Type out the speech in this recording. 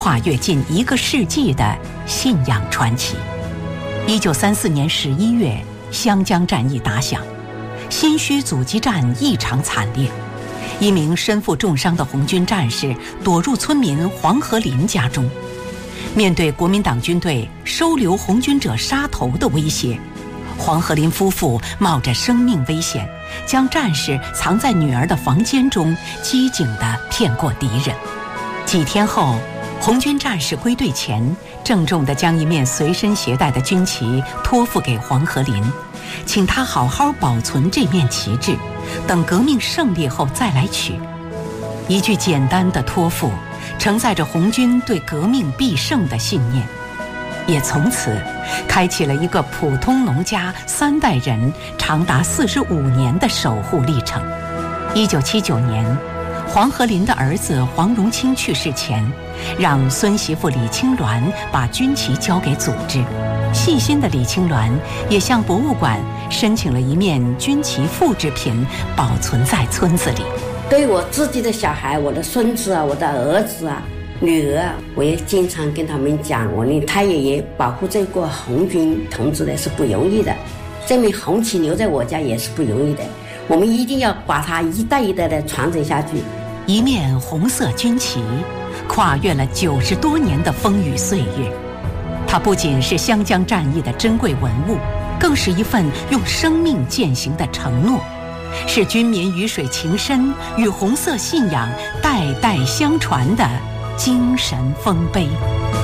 跨越近1个世纪的信仰传奇。1934年11月，湘江战役打响，新圩阻击战异常惨烈，一名身负重伤的红军战士躲入村民黄河林家中。面对国民党军队收留红军者杀头的威胁，黄河林夫妇冒着生命危险，将战士藏在女儿的房间中，机警地骗过敌人。几天后，红军战士归队前，郑重地将一面随身携带的军旗托付给黄河林，请他好好保存这面旗帜，等革命胜利后再来取。一句简单的托付，承载着红军对革命必胜的信念，也从此开启了一个普通农家3代人长达45年的守护历程。1979年，黄河林的儿子黄荣清去世前，让孙媳妇李青鸾把军旗交给组织。细心的李青鸾也向博物馆申请了一面军旗复制品，保存在村子里。 对我自己的小孩，我的孙子啊，我的儿子啊，女儿啊，我也经常跟他们讲，我的太爷爷保护这个红军同志的是不容易的，这面红旗留在我家也是不容易的，我们一定要把它一代一代的传承下去。 一面红色军旗，跨越了90多年的风雨岁月。它不仅是湘江战役的珍贵文物，更是一份用生命践行的承诺，是军民鱼水情深与红色信仰代代相传的精神丰碑。